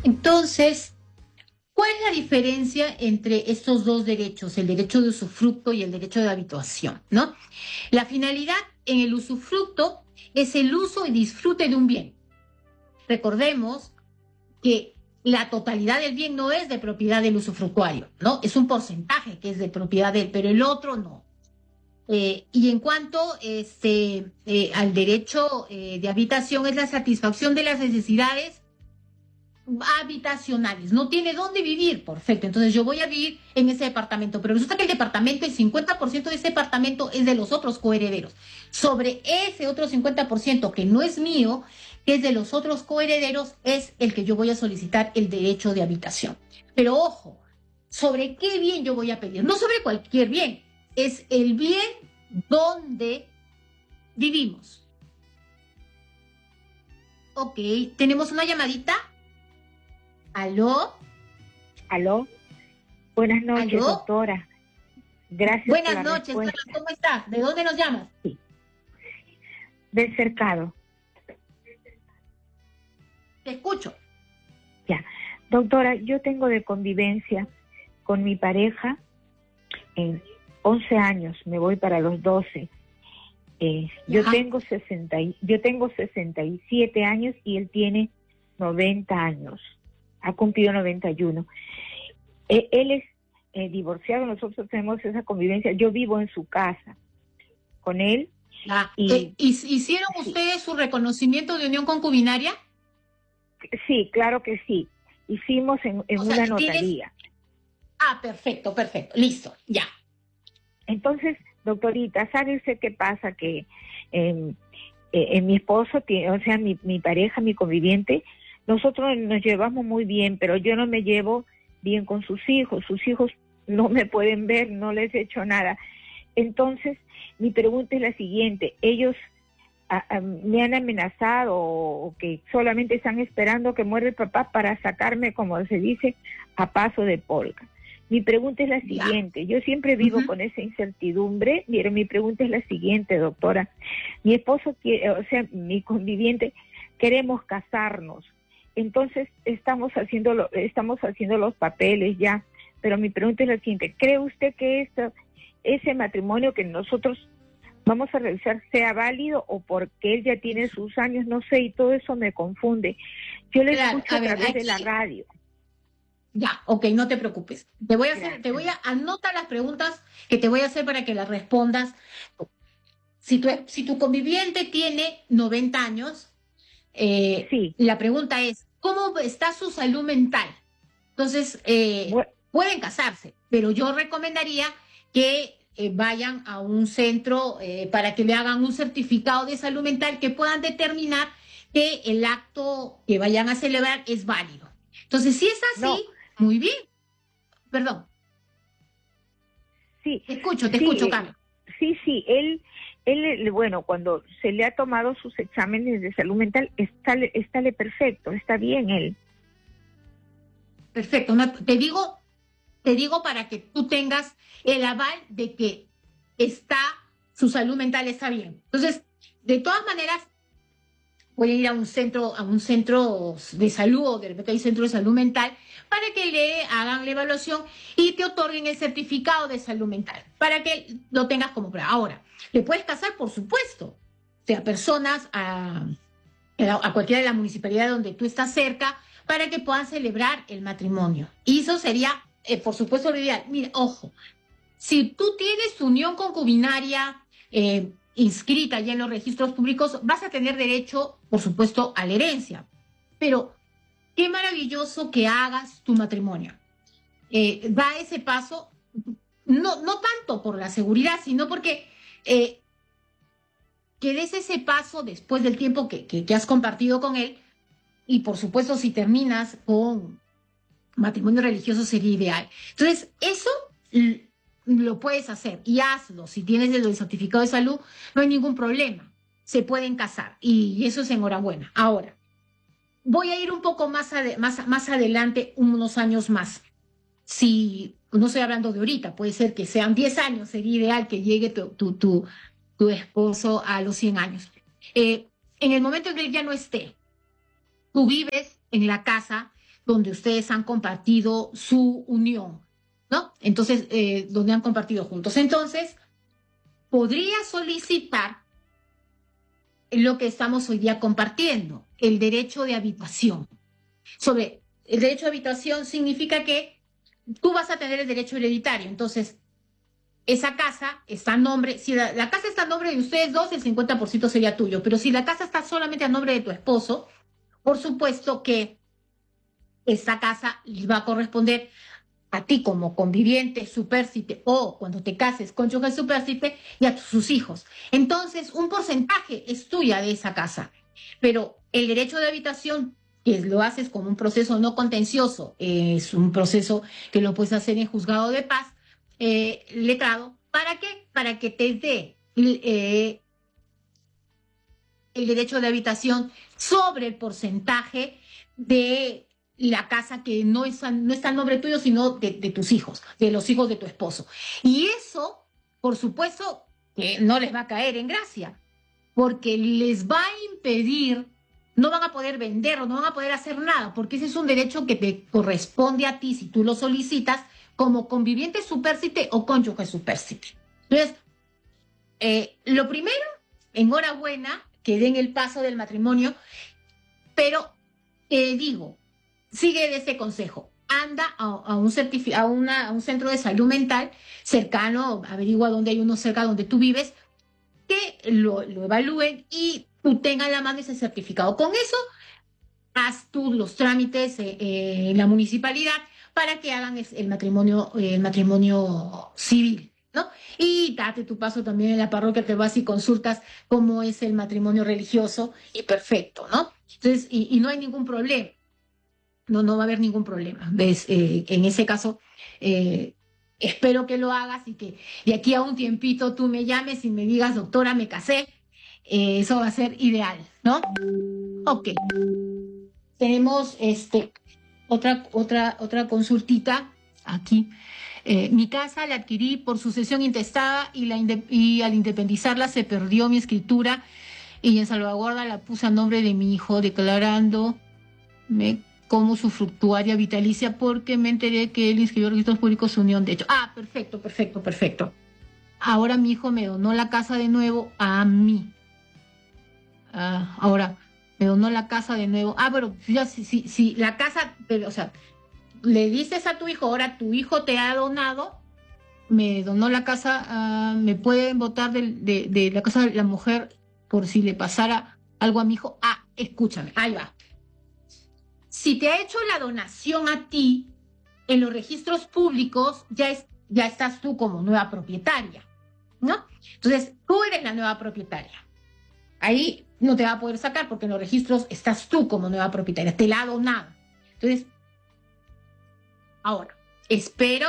Entonces, ¿cuál es la diferencia entre estos dos derechos, el derecho de usufructo y el derecho de habitación, ¿no? La finalidad en el usufructo es el uso y disfrute de un bien. Recordemos que la totalidad del bien no es de propiedad del usufructuario, ¿no? Es un porcentaje que es de propiedad de él, pero el otro no. Y en cuanto al derecho de habitación, es la satisfacción de las necesidades habitacionales, no tiene dónde vivir, perfecto, entonces yo voy a vivir en ese departamento, pero resulta que el departamento, el 50% de ese departamento es de los otros coherederos. Sobre ese otro 50% que no es mío, que es de los otros coherederos, es el que yo voy a solicitar el derecho de habitación. Pero ojo, ¿sobre qué bien yo voy a pedir? No sobre cualquier bien, es el bien donde vivimos. Ok, tenemos una llamadita. ¿Aló? ¿Aló? Buenas noches, ¿Aló? doctora. Gracias Buenas por la noches, respuesta. Carlos, ¿cómo estás? ¿De dónde nos llamas? Sí. Del cercado. Te escucho. Ya. Doctora, yo tengo de convivencia con mi pareja en 11 años, me voy para los 12. Yo tengo 67 años y él tiene 90 años. Ha cumplido 91. Él es divorciado, nosotros tenemos esa convivencia. Yo vivo en su casa con él. ¿Hicieron ustedes su reconocimiento de unión concubinaria? Sí, claro que sí. Hicimos en una notaría. Perfecto, listo, ya. Entonces, doctorita, ¿sabe usted qué pasa? Que mi esposo, o sea, mi pareja, mi conviviente, nosotros nos llevamos muy bien, pero yo no me llevo bien con sus hijos. Sus hijos no me pueden ver, no les he hecho nada. Entonces, mi pregunta es la siguiente. Ellos me han amenazado o que solamente están esperando que muera el papá para sacarme, como se dice, a paso de polka. Mi pregunta es la siguiente. Yo siempre vivo con esa incertidumbre, pero mi pregunta es la siguiente, doctora. Mi esposo, o sea, mi conviviente, queremos casarnos. Entonces estamos haciendo los papeles ya, pero mi pregunta es la siguiente: ¿cree usted que ese matrimonio que nosotros vamos a realizar sea válido o porque él ya tiene sus años? No sé, y todo eso me confunde. Yo le escucho a través de la radio. Ya, ok, no te preocupes. Te voy a anotar las preguntas que te voy a hacer para que las respondas. Si tu conviviente tiene 90 años, sí. La pregunta es, ¿cómo está su salud mental? Entonces, pueden casarse, pero yo recomendaría que vayan a un centro para que le hagan un certificado de salud mental que puedan determinar que el acto que vayan a celebrar es válido. Entonces, si es así, muy bien. Perdón. Sí. Te escucho, Carlos. Sí, él, bueno, cuando se le ha tomado sus exámenes de salud mental, está perfecto, está bien él. Perfecto. Te digo para que tú tengas el aval de que su salud mental está bien. Entonces, de todas maneras, pueden ir a un centro de salud, o de repente hay centro de salud mental, para que le hagan la evaluación y te otorguen el certificado de salud mental, para que lo tengas como prueba. Ahora, ¿le puedes casar? Por supuesto. O sea, personas a cualquiera de la municipalidad donde tú estás cerca, para que puedan celebrar el matrimonio. Y eso sería, por supuesto, lo ideal. Mira, ojo, si tú tienes tu unión concubinaria inscrita ya en los registros públicos, vas a tener derecho, por supuesto, a la herencia. Pero qué maravilloso que hagas tu matrimonio. Da ese paso, no tanto por la seguridad, sino porque que des ese paso después del tiempo que has compartido con él. Y por supuesto, si terminas con matrimonio religioso sería ideal. Entonces, eso lo puedes hacer y hazlo. Si tienes el certificado de salud, no hay ningún problema. Se pueden casar y eso es enhorabuena. Ahora, voy a ir un poco más adelante, unos años más. Si no estoy hablando de ahorita, puede ser que sean 10 años, sería ideal que llegue tu esposo a los 100 años. En el momento en que él ya no esté, tú vives en la casa donde ustedes han compartido su unión, ¿no? Entonces, donde han compartido juntos. Entonces, podría solicitar lo que estamos hoy día compartiendo, el derecho de habitación. Sobre el derecho de habitación significa que tú vas a tener el derecho hereditario. Entonces, esa casa está a nombre, si la casa está a nombre de ustedes dos, el 50% sería tuyo. Pero si la casa está solamente a nombre de tu esposo, por supuesto que esa casa le va a corresponder a ti como conviviente supérstite o cuando te cases cónyuge supérstite y a sus hijos. Entonces, un porcentaje es tuya de esa casa, pero el derecho de habitación, que lo haces como un proceso no contencioso, es un proceso que lo puedes hacer en juzgado de paz, letrado, ¿para qué? Para que te dé el derecho de habitación sobre el porcentaje de la casa que no está a nombre tuyo, sino de tus hijos, de los hijos de tu esposo. Y eso, por supuesto, que no les va a caer en gracia, porque les va a impedir, no van a poder venderlo, no van a poder hacer nada, porque ese es un derecho que te corresponde a ti si tú lo solicitas como conviviente supérstite o cónyuge supérstite. Entonces, lo primero, enhorabuena, que den el paso del matrimonio, pero digo, sigue de ese consejo. Anda a un centro de salud mental cercano, averigua dónde hay uno cerca donde tú vives, que lo evalúen y tú tengas a la mano ese certificado. Con eso, haz tú los trámites en la municipalidad para que hagan el matrimonio civil, ¿no? Y date tu paso también en la parroquia, te vas y consultas cómo es el matrimonio religioso y perfecto, ¿no? Entonces, y no hay ningún problema. No va a haber ningún problema. ¿Ves? En ese caso, espero que lo hagas y que de aquí a un tiempito tú me llames y me digas, doctora, me casé. Eso va a ser ideal, ¿no? Ok. Tenemos otra consultita aquí. Mi casa la adquirí por sucesión intestada y al independizarla se perdió mi escritura y en salvaguarda la puse a nombre de mi hijo, declarándome como su fructuaria vitalicia porque me enteré que él inscribió registros públicos su unión de hecho. Ah, perfecto. Ahora mi hijo me donó la casa de nuevo a mí. Ahora me donó la casa de nuevo. Pero ya si la casa, o sea, le dices a tu hijo, ahora tu hijo te ha donado, me donó la casa, me pueden votar de la casa de la mujer por si le pasara algo a mi hijo. Escúchame, ahí va. Si te ha hecho la donación a ti, en los registros públicos ya estás tú como nueva propietaria, ¿no? Entonces, tú eres la nueva propietaria. Ahí no te va a poder sacar porque en los registros estás tú como nueva propietaria, te la ha donado. Entonces, ahora, espero,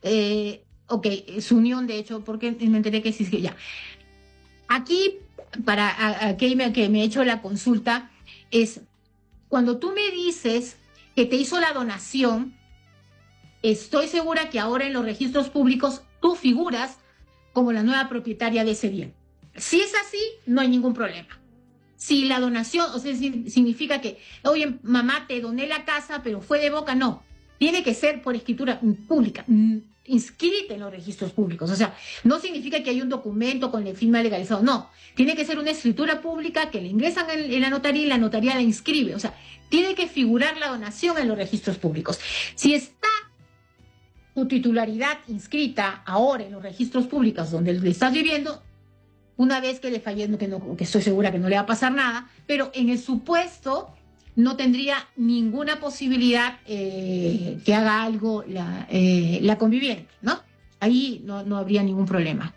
su unión de hecho, porque me enteré que existe ya. Aquí, para aquel que me ha hecho la consulta, es cuando tú me dices que te hizo la donación, estoy segura que ahora en los registros públicos tú figuras como la nueva propietaria de ese bien. Si es así, no hay ningún problema. Si la donación, o sea, significa que, oye, mamá, te doné la casa, pero fue de boca, no. Tiene que ser por escritura pública, inscrita en los registros públicos. O sea, no significa que hay un documento con la firma legalizado, no. Tiene que ser una escritura pública que le ingresan en la notaría y la notaría la inscribe. O sea, tiene que figurar la donación en los registros públicos. Si está tu titularidad inscrita ahora en los registros públicos donde le estás viviendo, una vez que le falle, que estoy segura que no le va a pasar nada, pero en el supuesto no tendría ninguna posibilidad que haga algo la conviviente, ¿no? Ahí no habría ningún problema.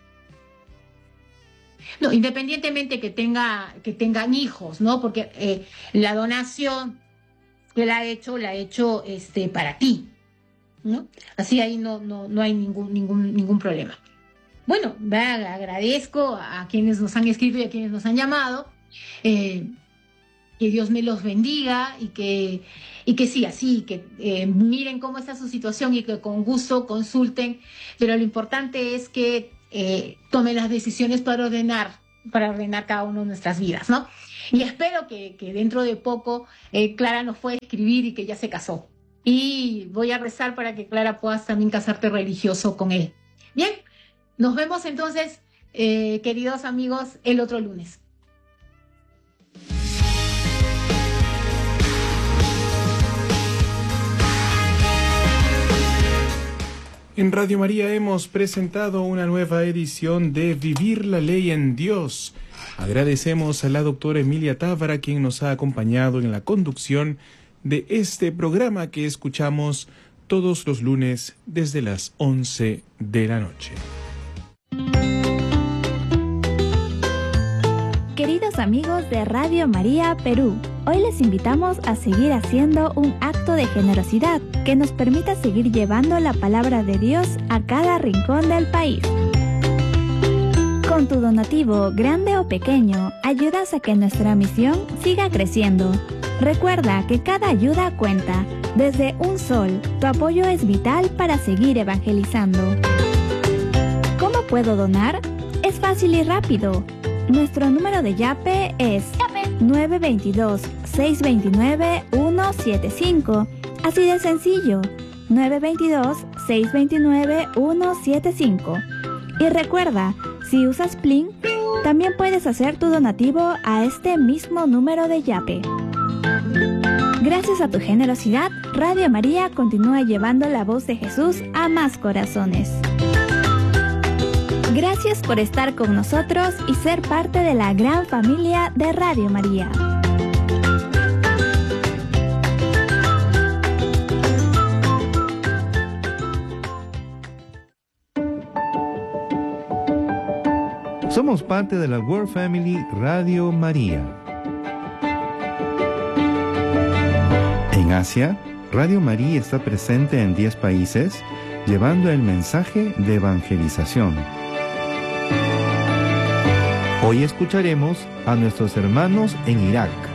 No, independientemente que tengan hijos, ¿no? Porque la donación que la ha hecho para ti, ¿no? Así ahí no hay ningún problema. Bueno, agradezco a quienes nos han escrito y a quienes nos han llamado. Que Dios me los bendiga y que sí, así, que miren cómo está su situación y que con gusto consulten. Pero lo importante es que tomen las decisiones para ordenar cada uno de nuestras vidas, ¿no? Y espero que dentro de poco Clara nos pueda escribir y que ya se casó. y voy a rezar para que Clara puedas también casarte religioso con él. Bien, nos vemos entonces, queridos amigos, el otro lunes. En Radio María hemos presentado una nueva edición de Vivir la Ley en Dios. Agradecemos a la doctora Emilia Tábara, quien nos ha acompañado en la conducción de este programa que escuchamos todos los lunes desde las 11 de la noche. Queridos amigos de Radio María Perú, hoy les invitamos a seguir haciendo un acto de generosidad que nos permita seguir llevando la palabra de Dios a cada rincón del país. Con tu donativo, grande o pequeño, ayudas a que nuestra misión siga creciendo. Recuerda que cada ayuda cuenta. Desde un sol, tu apoyo es vital para seguir evangelizando. ¿Cómo puedo donar? Es fácil y rápido. Nuestro número de Yape es 922-629-175. Así de sencillo, 922-629-175. Y recuerda, si usas Plin, también puedes hacer tu donativo a este mismo número de Yape. Gracias a tu generosidad, Radio María continúa llevando la voz de Jesús a más corazones. Gracias por estar con nosotros y ser parte de la gran familia de Radio María. Somos parte de la World Family Radio María. En Asia, Radio María está presente en 10 países, llevando el mensaje de evangelización. Hoy escucharemos a nuestros hermanos en Irak.